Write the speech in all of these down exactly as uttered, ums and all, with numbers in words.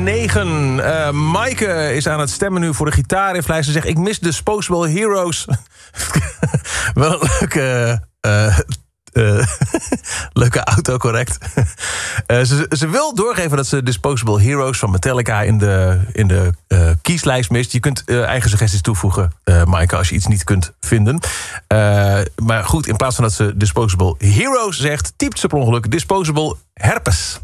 negen. Uh, Maaike is aan het stemmen nu voor de gitaarinfluit. Ze zegt, ik mis Disposable Heroes. Wel een leuke... Uh, Uh, leuke autocorrect. uh, ze, ze wil doorgeven dat ze Disposable Heroes van Metallica in de, in de uh, kieslijst mist. Je kunt uh, eigen suggesties toevoegen, uh, Maaike, als je iets niet kunt vinden. Uh, maar goed, in plaats van dat ze Disposable Heroes zegt, typt ze per ongeluk Disposable Herpes.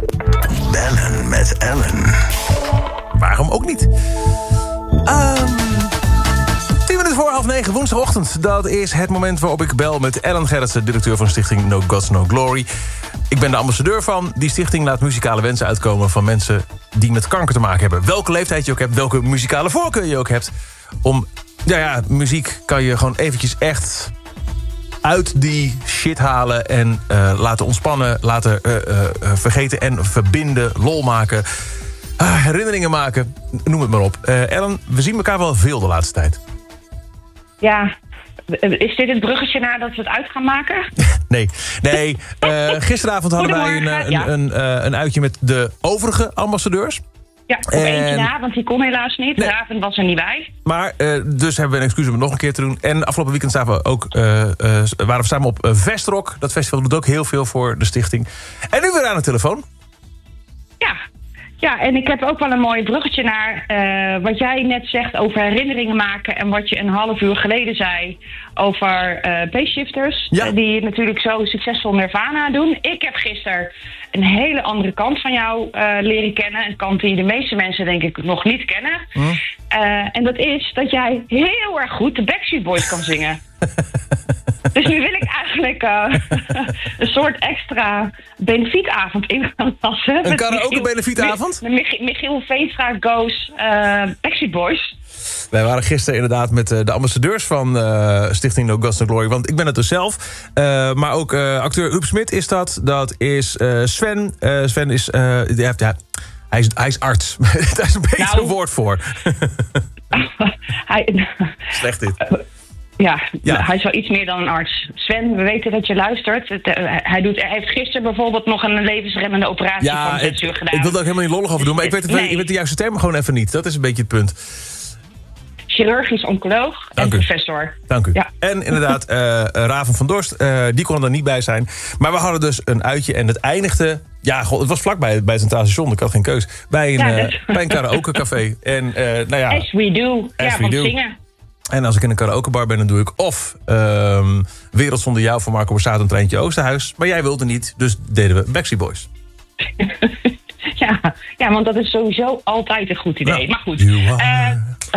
Bellen met Ellen. Waarom ook niet? Um... tien minuten voor half negen, woensdagochtend. Dat is het moment waarop ik bel met Ellen Gerritsen, directeur van de stichting No Gods, No Glory. Ik ben de ambassadeur van. Die stichting laat muzikale wensen uitkomen van mensen die met kanker te maken hebben. Welke leeftijd je ook hebt, welke muzikale voorkeur je ook hebt. Om, ja ja, muziek kan je gewoon eventjes echt uit die shit halen en uh, laten ontspannen, laten uh, uh, vergeten en verbinden, lol maken, uh, herinneringen maken, noem het maar op. Uh, Ellen, we zien elkaar wel veel de laatste tijd. Ja, is dit het bruggetje naar dat we het uit gaan maken? Nee, nee. Uh, gisteravond hadden wij een, een, ja. een, een, een uitje met de overige ambassadeurs. Ja, op en... eentje na, want die kon helaas niet. Nee. Raven was er niet bij. Maar, uh, dus hebben we een excuus om het nog een keer te doen. En afgelopen weekend zaten we ook, uh, uh, waren we samen op uh, Vestrock. Dat festival doet ook heel veel voor de stichting. En nu weer aan de telefoon. Ja. Ja, en ik heb ook wel een mooi bruggetje naar uh, wat jij net zegt over herinneringen maken en wat je een half uur geleden zei over uh, Payshifters, ja. uh, die natuurlijk zo succesvol Nirvana doen. Ik heb gisteren een hele andere kant van jou uh, leren kennen, een kant die de meeste mensen denk ik nog niet kennen. Hm. Uh, en dat is dat jij heel erg goed de Backstreet Boys kan zingen. Dus nu wil ik eigenlijk uh, een soort extra benefietavond in gaan lassen. Een karaoke benefietavond? Met Mich- Michiel Veenstra Goes uh, Backstreet Boys. Wij waren gisteren inderdaad met uh, de ambassadeurs van uh, Stichting No Gods No Glory. Want ik ben het dus zelf. Uh, maar ook uh, acteur Huub Smit is dat. Dat is uh, Sven. Uh, Sven is... Uh, ja, ja, hij, is hij is arts. Daar is een beter nou, woord voor. hij, Slecht dit. Uh, Ja, ja, hij is wel iets meer dan een arts. Sven, we weten dat je luistert. Het, uh, hij, doet, hij heeft gisteren bijvoorbeeld nog een levensreddende operatie ja, van zes uur gedaan. Ik wil er ook helemaal niet lollig over doen, maar ik weet, het, nee. ik weet de juiste termen gewoon even niet. Dat is een beetje het punt. Chirurgisch oncoloog Dank en u. professor. Dank u. Ja. En inderdaad, uh, Raven van Dorst, uh, die kon er niet bij zijn. Maar we hadden dus een uitje en het eindigde... Ja, god, het was vlakbij bij het Centraal Station, ik had geen keus. Bij een, ja, uh, bij een karaokecafé. En, uh, nou ja, as we do. As ja, we van do. zingen. En als ik in een karaokebar ben, dan doe ik of um, Wereld zonder jou van Marco Borsato en Treintje Oosterhuis. Maar jij wilde niet, dus deden we Backstreet Boys. ja, ja, want dat is sowieso altijd een goed idee. Ja. Maar goed. Uh,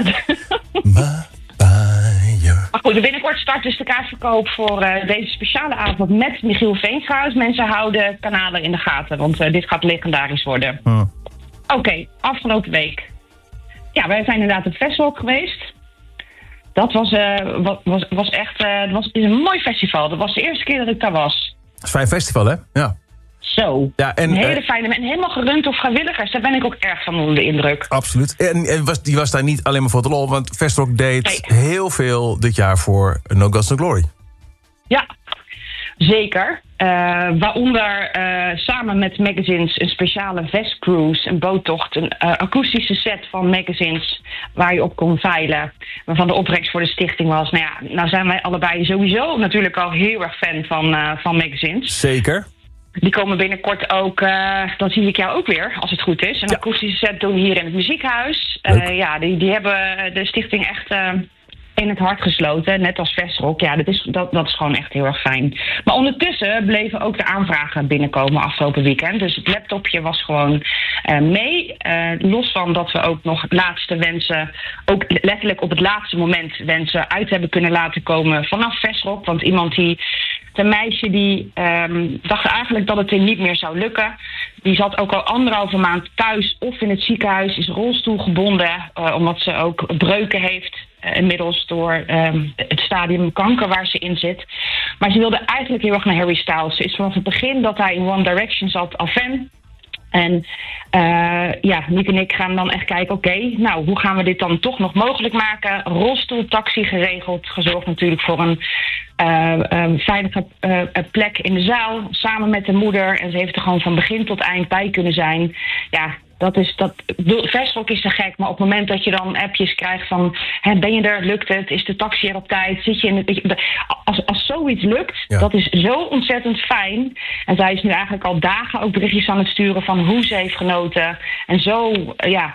maar goed, binnenkort start dus de kaartverkoop voor uh, deze speciale avond met Michiel Veenstra. Dus mensen houden kanalen in de gaten, want uh, dit gaat legendarisch worden. Uh. Oké, okay, afgelopen week. Ja, wij zijn inderdaad op Vestrock geweest. Dat was, uh, was, was echt uh, dat was, is een mooi festival. Dat was de eerste keer dat ik daar was. Het is een fijn festival, hè? Ja. Zo. Ja, en, een hele fijne... En helemaal gerund door vrijwilligers. Daar ben ik ook erg van onder de indruk. Absoluut. En, en was, die was daar niet alleen maar voor de lol. Want Vestrock deed nee. heel veel dit jaar voor No Gods No Glory. Ja, zeker. Uh, waaronder uh, samen met magazines een speciale vestcruise, een boottocht, een uh, akoestische set van magazines waar je op kon veilen. Waarvan de opbrengst voor de stichting was. Nou ja, nou zijn wij allebei sowieso natuurlijk al heel erg fan van, uh, van magazines. Zeker. Die komen binnenkort ook, uh, dan zie ik jou ook weer, als het goed is. Een ja. akoestische set doen hier in het muziekhuis. Uh, ja, die, die hebben de stichting echt... Uh, in het hart gesloten, net als Vestrock. Ja, dat is, dat, dat is gewoon echt heel erg fijn. Maar ondertussen bleven ook de aanvragen binnenkomen afgelopen weekend. Dus het laptopje was gewoon uh, mee. Uh, los van dat we ook nog laatste wensen, ook letterlijk op het laatste moment wensen uit hebben kunnen laten komen vanaf Vestrock. Want iemand die, een meisje die um, dacht eigenlijk dat het er niet meer zou lukken. Die zat ook al anderhalve maand thuis of in het ziekenhuis, is rolstoelgebonden, uh, omdat ze ook breuken heeft. Uh, inmiddels door um, het stadium kanker waar ze in zit. Maar ze wilde eigenlijk heel erg naar Harry Styles. Ze is vanaf het begin dat hij in One Direction zat al fan. En uh, ja, Nick en ik gaan dan echt kijken, oké, okay, nou, hoe gaan we dit dan toch nog mogelijk maken? Rolstoeltaxi geregeld, gezorgd natuurlijk voor een uh, um, veilige uh, plek in de zaal, samen met de moeder. En ze heeft er gewoon van begin tot eind bij kunnen zijn. Ja, dat is dat. Vestrock is te gek, maar op het moment dat je dan appjes krijgt van, hè, ben je er, lukt het, is de taxi er op tijd, zit je in het, als, als zoiets lukt, ja. Dat is zo ontzettend fijn. En zij is nu eigenlijk al dagen ook berichtjes aan het sturen van hoe ze heeft genoten en zo, ja.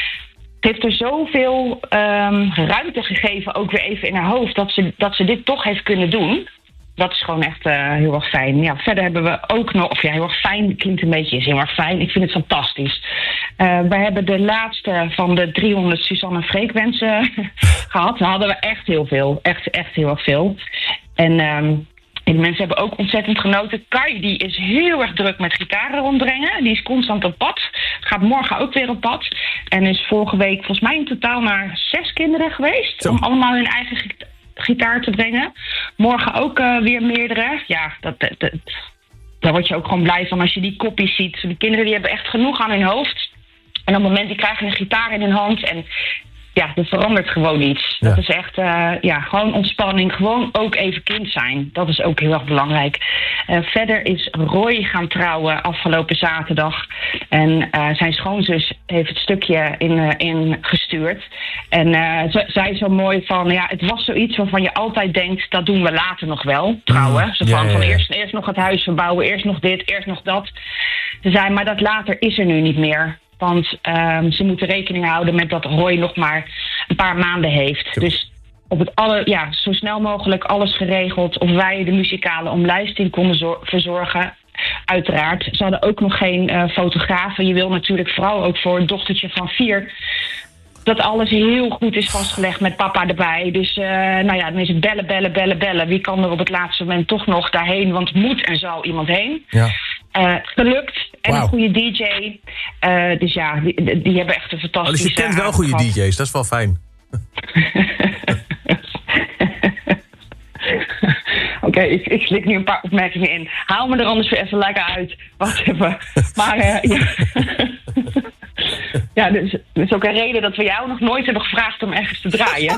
Het heeft er zoveel um, ruimte gegeven, ook weer even in haar hoofd, dat ze, dat ze dit toch heeft kunnen doen. Dat is gewoon echt uh, heel erg fijn. Ja, verder hebben we ook nog, of ja, heel erg fijn klinkt een beetje, is heel erg fijn. Ik vind het fantastisch. Uh, we hebben de laatste van de driehonderd Suzanne Freekwensen gehad. Daar hadden we echt heel veel. Echt, echt heel erg veel. En, um, en de mensen hebben ook ontzettend genoten. Kai, die is heel erg druk met gitaren rondbrengen. Die is constant op pad. Gaat morgen ook weer op pad. En is vorige week volgens mij in totaal naar zes kinderen geweest. Zo. Om allemaal hun eigen gitaar gitaar te brengen. Morgen ook uh, weer meerdere. Ja, dat, dat, dat, daar word je ook gewoon blij van als je die kopjes ziet. De kinderen die hebben echt genoeg aan hun hoofd. En op het moment die krijgen een gitaar in hun hand. En ja, er verandert gewoon iets. Ja. Dat is echt, uh, ja, gewoon ontspanning. Gewoon ook even kind zijn. Dat is ook heel erg belangrijk. Uh, verder is Roy gaan trouwen afgelopen zaterdag. En uh, zijn schoonzus heeft het stukje in, uh, in gestuurd. En uh, ze zei zo mooi van, ja, het was zoiets waarvan je altijd denkt, dat doen we later nog wel, trouwen. Zo van, ja, ja, ja. van eerst, eerst nog het huis verbouwen, eerst nog dit, eerst nog dat. Ze zei, maar dat later is er nu niet meer. Want um, ze moeten rekening houden met dat Roy nog maar een paar maanden heeft. Ja. Dus op het alle, ja, zo snel mogelijk alles geregeld. Of wij de muzikale omlijsting konden zo- verzorgen. Uiteraard. Ze hadden ook nog geen uh, fotografen. Je wil natuurlijk vooral ook voor een dochtertje van vier dat alles heel goed is vastgelegd met papa erbij. Dus uh, nou ja, dan is het bellen, bellen, bellen, bellen. Wie kan er op het laatste moment toch nog daarheen? Want moet en zal iemand heen. Ja. Uh, gelukt. En wow. Een goede D J. Uh, dus ja, die, die hebben echt een fantastische... Oh, dus je kent wel goede D J's, dat is wel fijn. Oké, okay, ik, ik slik nu een paar opmerkingen in. Haal me er anders weer even lekker uit. Wacht even. Maar uh, ja... ja, dus dat is ook een reden dat we jou nog nooit hebben gevraagd om ergens te draaien.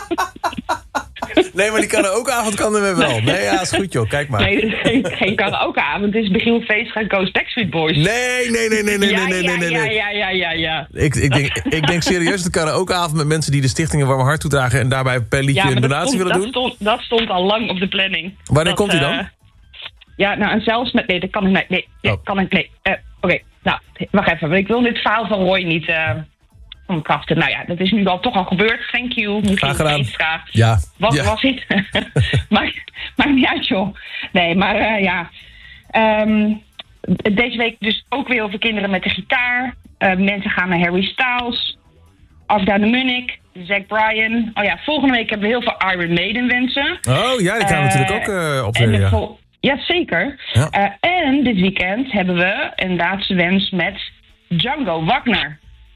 Nee, maar die karaokeavond kan er wel. Nee, ja, is goed joh, kijk maar. Nee, dit is geen, geen karaokeavond. Het is Michiel Veenstra Ghost Backstreet Boys. Nee, nee, nee, nee, nee, ja, nee, nee, nee, nee. Ja, ja, ja, ja, ja. Ik, ik, denk, ik denk serieus de karaokeavond met mensen die de stichting een warm hart toedragen en daarbij per liedje ja, een donatie stond, willen dat doen. Stond, dat stond al lang op de planning. Wanneer dat, komt hij dan? Uh, ja, nou, en zelfs met... Nee, dat kan ik niet. Nee, nee, oh. kan ik nee. Uh, Oké, okay, nou, wacht even. Want ik wil dit verhaal van Roy niet... Uh, omkraften. Nou ja, dat is nu al toch al gebeurd. Thank you. Graag gedaan. Ja. Wat ja. was het? Maakt maakt niet uit, joh. Nee, maar uh, ja. Um, deze week dus ook weer over kinderen met de gitaar. Uh, mensen gaan naar Harry Styles. Afda de Munnik. Zack Bryan. Oh ja, volgende week hebben we heel veel Iron Maiden wensen. Oh ja, die gaan we uh, natuurlijk ook uh, op de... Ja. Vol- ja, zeker. Ja. Uh, en dit weekend hebben we een laatste wens met Django Wagner.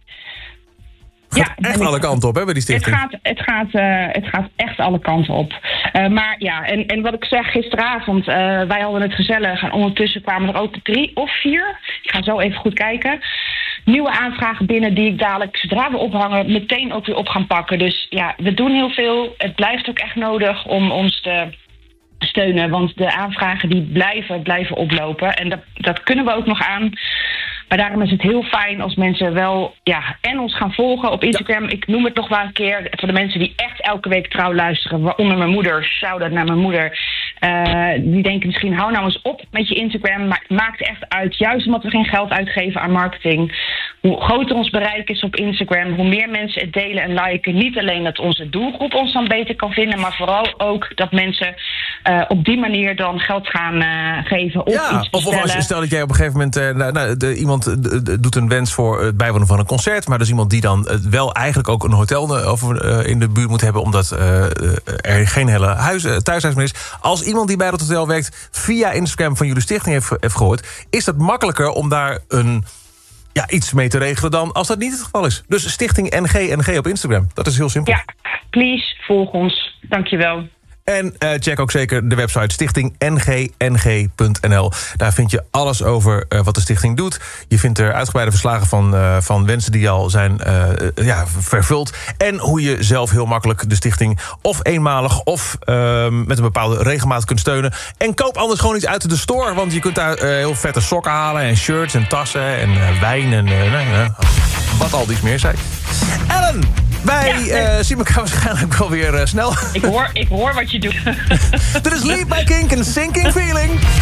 Het gaat ja, echt alle kanten op, hè, bij die stichting. Het gaat, het gaat, uh, het gaat echt alle kanten op. Uh, maar ja, en, en wat ik zeg, gisteravond, uh, wij hadden het gezellig. En ondertussen kwamen er ook drie of vier. Ik ga zo even goed kijken. Nieuwe aanvragen binnen die ik dadelijk, zodra we ophangen, meteen ook weer op gaan pakken. Dus ja, we doen heel veel. Het blijft ook echt nodig om ons te steunen. Want de aanvragen die blijven, blijven oplopen. En dat, dat kunnen we ook nog aan. Maar daarom is het heel fijn als mensen wel, ja, en ons gaan volgen op Instagram. Ja. Ik noem het nog wel een keer voor de mensen die echt elke week trouw luisteren. Waaronder mijn moeder, shout-out naar mijn moeder. Uh, die denken misschien, hou nou eens op met je Instagram. Maar het maakt echt uit, juist omdat we geen geld uitgeven aan marketing. Hoe groter ons bereik is op Instagram, hoe meer mensen het delen en liken. Niet alleen dat onze doelgroep ons dan beter kan vinden, maar vooral ook dat mensen uh, op die manier dan geld gaan uh, geven. Of ja, iets of, of als je stel dat jij op een gegeven moment uh, nou, nou, de, iemand doet een wens voor het bijwonen van een concert, maar dus iemand die dan uh, wel eigenlijk ook een hotel uh, over, uh, in de buurt moet hebben, omdat uh, uh, er geen hele huis, uh, thuishuis meer is. Als iemand die bij dat hotel werkt via Instagram van jullie stichting heeft, heeft gehoord, is dat makkelijker om daar een ja, iets mee te regelen dan als dat niet het geval is. Dus stichting N G N G op Instagram. Dat is heel simpel. Ja, please, volg ons. Dankjewel. En uh, check ook zeker de website stichting n g n g punt n l. Daar vind je alles over uh, wat de stichting doet. Je vindt er uitgebreide verslagen van, uh, van wensen die al zijn uh, ja, vervuld. En hoe je zelf heel makkelijk de stichting of eenmalig of uh, met een bepaalde regelmaat kunt steunen. En koop anders gewoon iets uit de store. Want je kunt daar uh, heel vette sokken halen en shirts en tassen en uh, wijn en uh, nou, uh, wat al dies meer zei. Ellen! Wij ja, uh, zien elkaar waarschijnlijk wel weer uh, snel. Ik hoor, ik hoor wat je doet. Dit is Lead by Kink en Sinking Feeling.